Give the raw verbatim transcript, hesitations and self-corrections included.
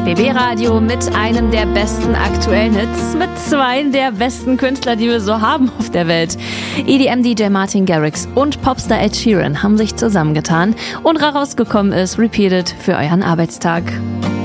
B B Radio mit einem der besten aktuellen Hits, mit zwei der besten Künstler, die wir so haben auf der Welt. E D M-D J Martin Garrix und Popstar Ed Sheeran haben sich zusammengetan und rausgekommen ist Repeated für euren Arbeitstag.